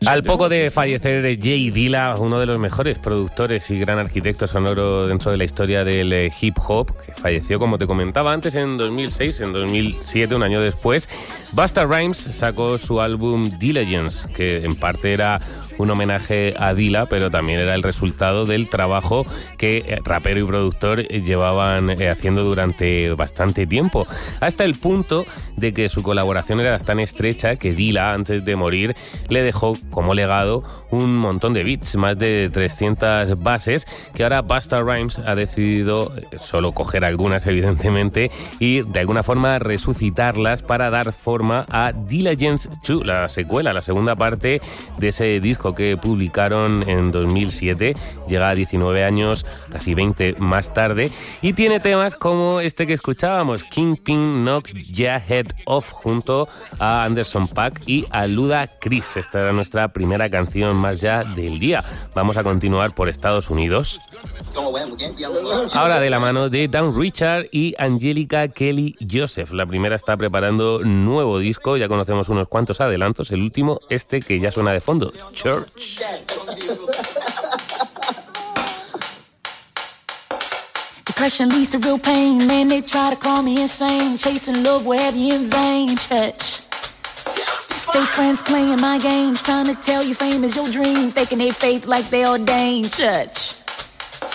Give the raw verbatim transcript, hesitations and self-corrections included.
Al poco de fallecer Jay Dilla, uno de los mejores productores y gran arquitecto sonoro dentro de la historia del eh, hip hop, que falleció, como te comentaba antes, en dos mil seis, en dos mil siete, un año después, Busta Rhymes sacó su álbum Diligence, que en parte era un homenaje a Dilla, pero también era el resultado del trabajo que eh, rapero y productor eh, llevaban eh, haciendo durante bastante tiempo, hasta el punto de que su colaboración era tan estrecha que Dilla, antes de morir, le dejó como legado un montón de beats, más de trescientas bases, que ahora Busta Rhymes ha decidido solo coger algunas, evidentemente, y de alguna forma resucitarlas para dar forma a Diligence dos, la secuela, la segunda parte de ese disco que publicaron en dos mil siete. Llega a diecinueve años, casi veinte más tarde, y tiene temas como este que escuchábamos, Kingpin Knock Ya Head Off, junto a Anderson .Paak y a Ludacris. Esta era nuestra primera canción más ya del día. Vamos a continuar por Estados Unidos. Ahora de la mano de Dan Richard y Angelica Kelly Joseph. La primera está preparando nuevo disco, ya conocemos unos cuantos adelantos. El último, este que ya suena de fondo, Church. Depression leads to real pain. Man, they try to call me insane. Chasing love, where have you in vain? Church. Fake friends playing my games, trying to tell you fame is your dream, faking their faith like they ordained. Church.